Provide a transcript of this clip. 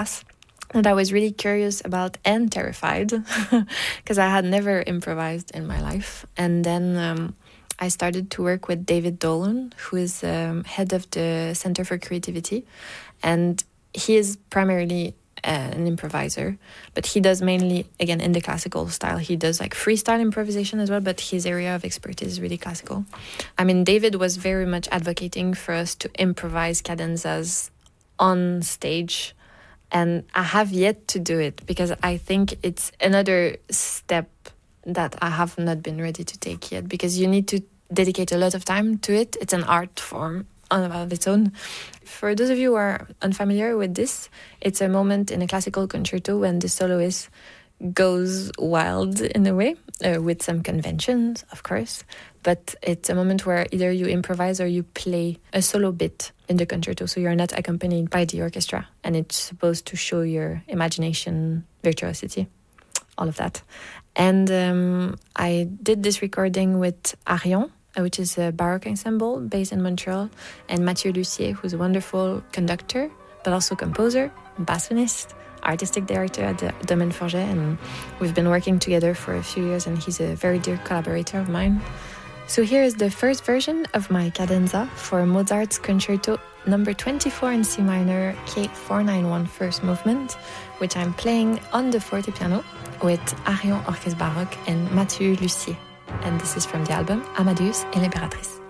class that I was really curious about and terrified because I had never improvised in my life. And then I started to work with David Dolan, who is head of the Center for Creativity. And he is primarily an improviser, but he does mainly, again, in the classical style. He does like freestyle improvisation as well, but his area of expertise is really classical. I mean, David was very much advocating for us to improvise cadenzas on stage, and I have yet to do it because I think it's another step that I have not been ready to take yet, because you need to dedicate a lot of time to it. It's an art form of its own. For those of you who are unfamiliar with this, it's a moment in a classical concerto when the soloist goes wild in a way, with some conventions, of course. But it's a moment where either you improvise or you play a solo bit in the concerto, so you're not accompanied by the orchestra. And it's supposed to show your imagination, virtuosity, all of that. And I did this recording with Arion, which is a Baroque ensemble based in Montreal, and Mathieu Lussier, who's a wonderful conductor, but also composer, bassonist, artistic director at the Domaine Forget, and we've been working together for a few years, and he's a very dear collaborator of mine. So here is the first version of my cadenza for Mozart's Concerto number 24 in C minor, K491 first movement, which I'm playing on the forte piano with Arion Orchestre Baroque and Mathieu Lussier. And this is from the album Amadeus et l'Impératrice.